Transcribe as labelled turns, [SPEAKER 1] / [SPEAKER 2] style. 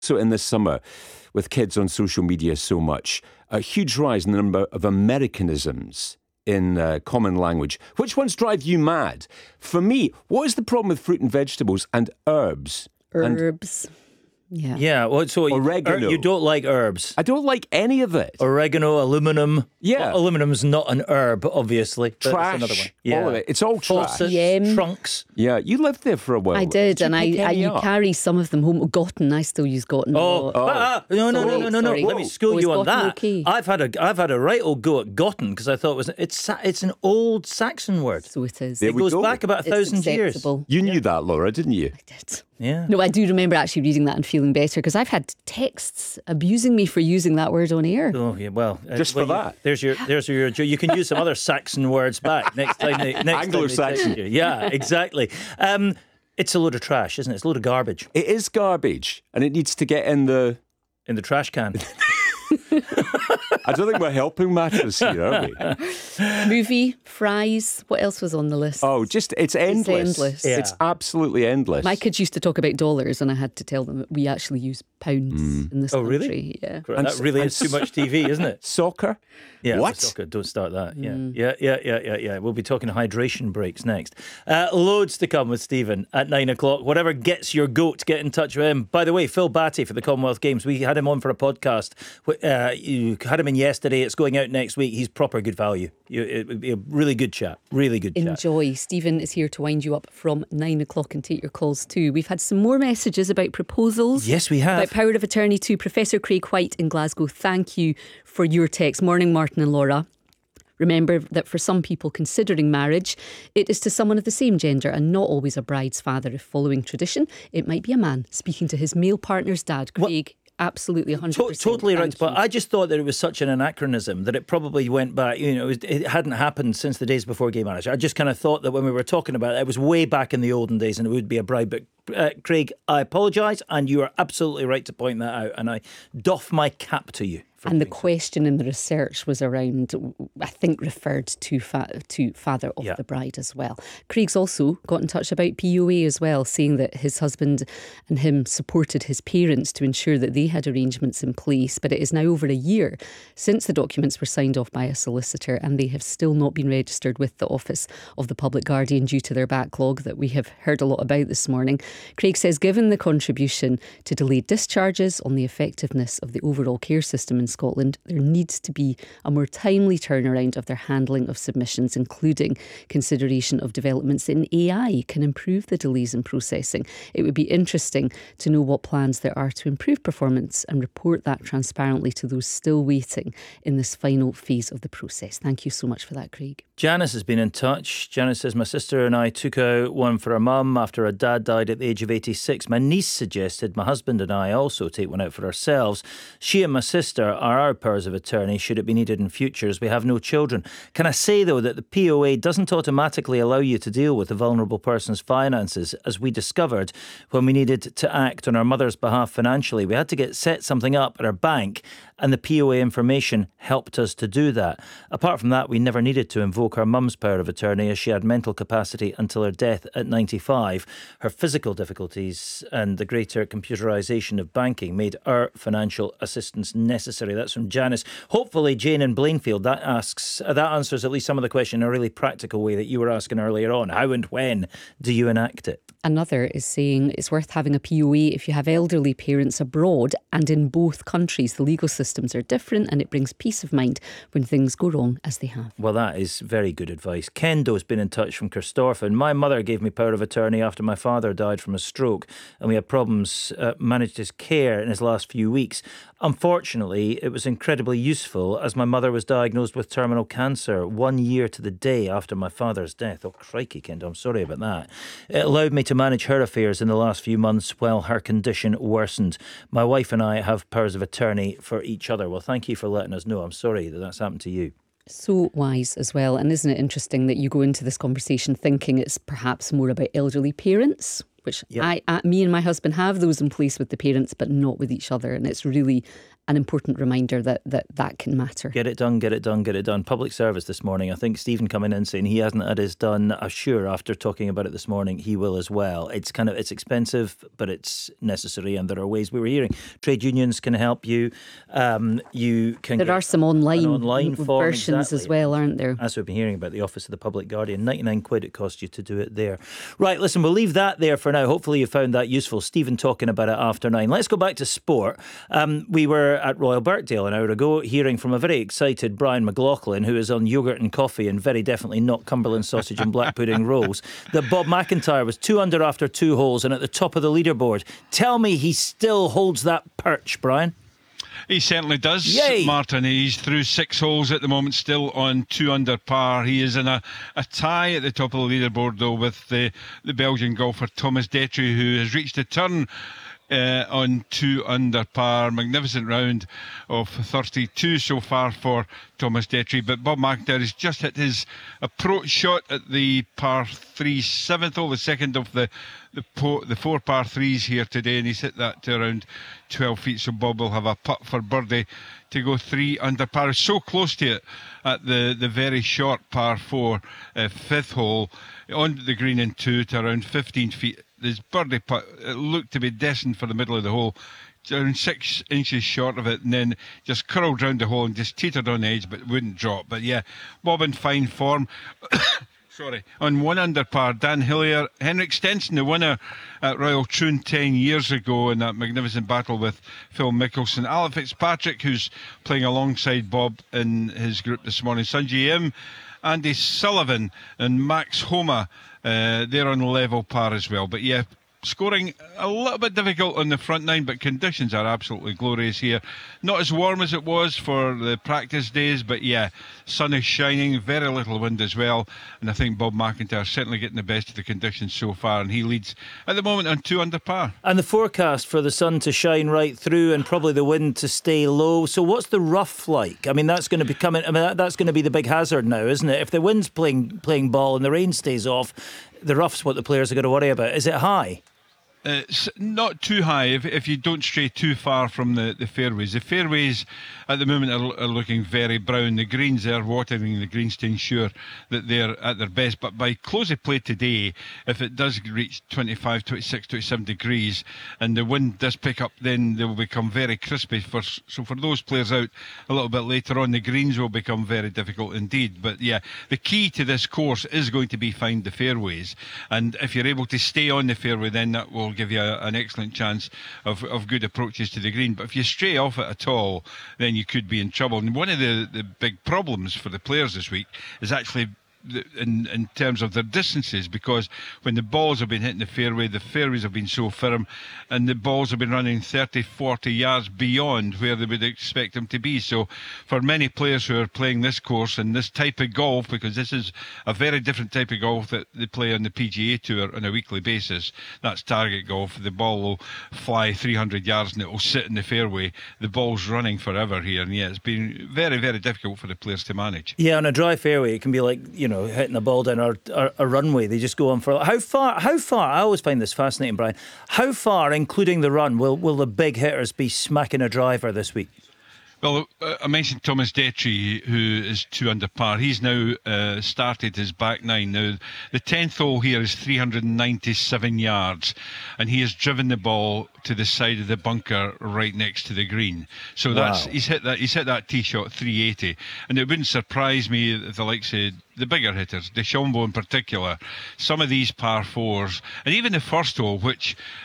[SPEAKER 1] So in this summer, with kids on social media so much, a huge rise in the number of Americanisms in common language. Which ones drive you mad? For me, what is the problem with fruit and vegetables and herbs?
[SPEAKER 2] Herbs. Yeah.
[SPEAKER 3] Yeah, well, so
[SPEAKER 1] Oregano.
[SPEAKER 3] you don't like herbs.
[SPEAKER 1] I don't like any of it.
[SPEAKER 3] Oregano, aluminum.
[SPEAKER 1] Yeah.
[SPEAKER 3] Well, aluminum's not an herb, obviously. But
[SPEAKER 1] Trash.
[SPEAKER 3] That's another one. Yeah.
[SPEAKER 1] All of it. It's all trash.
[SPEAKER 3] Faucets,
[SPEAKER 2] Yam.
[SPEAKER 3] trunks.
[SPEAKER 1] Yeah, you lived there for a while.
[SPEAKER 2] I did,
[SPEAKER 1] you
[SPEAKER 2] and
[SPEAKER 1] pick any
[SPEAKER 2] you
[SPEAKER 1] up?
[SPEAKER 2] carry some of them home. Gotten, I still use Gotten.
[SPEAKER 3] No.
[SPEAKER 2] Sorry.
[SPEAKER 3] Let me school
[SPEAKER 2] Is
[SPEAKER 3] you on
[SPEAKER 2] Gotten
[SPEAKER 3] that.
[SPEAKER 2] okay?
[SPEAKER 3] I've had a right old go at Gotten because I thought it's an old Saxon word.
[SPEAKER 2] So it is.
[SPEAKER 1] There
[SPEAKER 3] It
[SPEAKER 1] we
[SPEAKER 3] goes
[SPEAKER 1] go.
[SPEAKER 3] back about
[SPEAKER 2] It's
[SPEAKER 3] 1,000 years.
[SPEAKER 2] acceptable.
[SPEAKER 1] You knew that, Laura, didn't you?
[SPEAKER 2] I did.
[SPEAKER 3] Yeah.
[SPEAKER 2] No, I do remember actually reading that and feeling better because I've had texts abusing me for using that word on air.
[SPEAKER 3] Oh yeah, well,
[SPEAKER 1] Just for that.
[SPEAKER 3] There's your. You can use some other Saxon words back next time.
[SPEAKER 1] Anglo-Saxon.
[SPEAKER 3] Yeah, exactly. It's a load of trash, isn't it? It's a load of garbage
[SPEAKER 1] It is garbage, and it needs to get in the...
[SPEAKER 3] in the trash can.
[SPEAKER 1] I don't think we're helping matters here, are we?
[SPEAKER 2] Movie, fries. What else was on the list?
[SPEAKER 1] Oh, it's endless.
[SPEAKER 2] endless.
[SPEAKER 3] Yeah.
[SPEAKER 1] It's absolutely endless.
[SPEAKER 2] My kids used to talk about dollars, and I had to tell them that we actually use pounds in this
[SPEAKER 3] Oh, really?
[SPEAKER 2] country. Yeah.
[SPEAKER 3] That really is too much TV, isn't it?
[SPEAKER 1] Soccer?
[SPEAKER 3] Yeah,
[SPEAKER 1] What?
[SPEAKER 3] Soccer, don't start that. Yeah. We'll be talking hydration breaks next. Loads to come with Stephen at 9 o'clock. Whatever gets your goat, get in touch with him. By the way, Phil Batty for the Commonwealth Games. We had him on for a podcast. You had him in yesterday. It's going out next week. He's proper good value. It would be a really good chat. Really good chat.
[SPEAKER 2] Enjoy. Stephen is here to wind you up from 9 o'clock and take your calls too. We've had some more messages about proposals.
[SPEAKER 3] Yes, we have.
[SPEAKER 2] About power of attorney to Professor Craig White in Glasgow. Thank you for your text. Morning, Martin and Laura. Remember that for some people considering marriage, it is to someone of the same gender and not always a bride's father. If following tradition, it might be a man speaking to his male partner's dad. Craig, absolutely 100%.
[SPEAKER 3] Totally right.
[SPEAKER 2] Thank
[SPEAKER 3] But
[SPEAKER 2] you.
[SPEAKER 3] I just thought that it was such an anachronism that it probably went back, it hadn't happened since the days before gay marriage. I just kind of thought that when we were talking about it, it was way back in the olden days and it would be a bride. But Craig, I apologise and you are absolutely right to point that out. And I doff my cap to you.
[SPEAKER 2] And the question in the research was around, I think, referred to father of the bride as well. Craig's also got in touch about POA as well, saying that his husband and him supported his parents to ensure that they had arrangements in place. But it is now over a year since the documents were signed off by a solicitor and they have still not been registered with the Office of the Public Guardian due to their backlog that we have heard a lot about this morning. Craig says, given the contribution to delayed discharges on the effectiveness of the overall care system in Scotland, there needs to be a more timely turnaround of their handling of submissions, including consideration of developments in AI can improve the delays in processing. It would be interesting to know what plans there are to improve performance and report that transparently to those still waiting in this final phase of the process. Thank you so much for that, Craig.
[SPEAKER 3] Janice has been in touch. Janice says, my sister and I took out one for our mum after her dad died at the age of 86. My niece suggested my husband and I also take one out for ourselves. She and my sister are our powers of attorney should it be needed in future, as we have no children. Can I say, though, that the POA doesn't automatically allow you to deal with the vulnerable person's finances, as we discovered when we needed to act on our mother's behalf financially. We had to set something up at our bank, and the POA information helped us to do that. Apart from that, we never needed to invoke our mum's power of attorney, as she had mental capacity until her death at 95. Her physical difficulties and the greater computerisation of banking made our financial assistance necessary. That's from Janice. Hopefully, Jane in Blainfield, that answers at least some of the question in a really practical way that you were asking earlier on. How and when do you enact it?
[SPEAKER 2] Another is saying it's worth having a POA if you have elderly parents abroad, and in both countries the legal systems are different and it brings peace of mind when things go wrong, as they have.
[SPEAKER 3] Well, that is very good advice. Kendo's been in touch from Kirstorfen. My mother gave me power of attorney after my father died from a stroke and we had problems managed his care in his last few weeks. Unfortunately, it was incredibly useful as my mother was diagnosed with terminal cancer 1 year to the day after my father's death. Oh, crikey, Kendo, I'm sorry about that. It allowed me to manage her affairs in the last few months while her condition worsened. My wife and I have powers of attorney for each other. Well, thank you for letting us know. I'm sorry that that's happened to you.
[SPEAKER 2] So wise as well. And isn't it interesting that you go into this conversation thinking it's perhaps more about elderly parents? which me and my husband have those in place with the parents, but not with each other. And it's really an important reminder that can matter.
[SPEAKER 3] Get it done, get it done, get it done. Public service this morning. I think Stephen coming in saying he hasn't had his done. Sure, after talking about it this morning, he will as well. It's expensive, but it's necessary, and there are ways. We were hearing trade unions can help you. You can.
[SPEAKER 2] There are some online
[SPEAKER 3] form,
[SPEAKER 2] versions as well, aren't there?
[SPEAKER 3] As we've been hearing about the Office of the Public Guardian, 99 quid it costs you to do it there. Right, listen, we'll leave that there for now. Hopefully you found that useful. Stephen talking about it after 9. Let's go back to sport. We were at Royal Birkdale an hour ago, hearing from a very excited Brian McLaughlin, who is on yoghurt and coffee and very definitely not Cumberland sausage and black pudding rolls, that Bob McIntyre was 2 under after 2 holes and at the top of the leaderboard. Tell me he still holds that perch, Brian.
[SPEAKER 4] He certainly does.
[SPEAKER 3] Yay.
[SPEAKER 4] Martin. He's through 6 holes at the moment, still on 2 under par. He is in a tie at the top of the leaderboard, though, with the Belgian golfer Thomas Detry, who has reached a turn on 2 under par. Magnificent round of 32 so far for Thomas Detry, but Bob McIntyre has just hit his approach shot at the par 3 7th hole, the second of the 4 par 3s here today, and he's hit that to around 12 feet, so Bob will have a putt for birdie to go 3 under par. He's so close to it at the very short par 4 5th hole on the green in 2 to around 15 feet. This birdie putt, it looked to be destined for the middle of the hole, around 6 inches short of it, and then just curled round the hole and just teetered on the edge, but wouldn't drop. But yeah, Bob in fine form. Sorry. On 1 under par, Dan Hillier, Henrik Stenson, the winner at Royal Troon 10 years ago in that magnificent battle with Phil Mickelson. Alex Fitzpatrick, who's playing alongside Bob in his group this morning. Sungjae Im, Andy Sullivan and Max Homa, they're on level par as well. But yeah, scoring a little bit difficult on the front 9, but conditions are absolutely glorious here. Not as warm as it was for the practice days, but yeah, sun is shining, very little wind as well, and I think Bob McIntyre certainly getting the best of the conditions so far, and he leads at the moment on 2 under par.
[SPEAKER 3] And the forecast for the sun to shine right through and probably the wind to stay low. So what's the rough like? I mean, that's going to be coming. I mean, that's going to be the big hazard now, isn't it? If the wind's playing ball and the rain stays off, the rough's what the players are going to worry about. Is it high?
[SPEAKER 4] It's not too high if you don't stray too far from the fairways. The fairways at the moment are looking very brown. The greens are watering the greens to ensure that they're at their best. But by close of play today, if it does reach 25, 26, 27 degrees and the wind does pick up, then they will become very crispy. So for those players out a little bit later on, the greens will become very difficult indeed. But yeah, the key to this course is going to be find the fairways. And if you're able to stay on the fairway, then that will give you an excellent chance of good approaches to the green. But if you stray off it at all, then you could be in trouble. And one of the big problems for the players this week is actually in terms of their distances, because when the balls have been hitting the fairways have been so firm, and the balls have been running 30, 40 yards beyond where they would expect them to be. So for many players who are playing this course and this type of golf, because this is a very different type of golf that they play on the PGA Tour on a weekly basis, that's target golf. The ball will fly 300 yards and it will sit in the fairway. The ball's running forever here, and yeah, it's been very, very difficult for the players to manage.
[SPEAKER 3] Yeah, on a dry fairway it can be like, hitting a ball down a runway. They just go on for how far? I always find this fascinating, Brian. How far, including the run, will the big hitters be smacking a driver this week?
[SPEAKER 4] Well, I mentioned Thomas Detry, who is 2 under par. He's now started his back 9. Now, the 10th hole here is 397 yards, and he has driven the ball to the side of the bunker right next to the green. So that's he's hit that tee shot 380, and it wouldn't surprise me if the likes of the bigger hitters, DeChambeau in particular, some of these par 4s, and even the first hole, which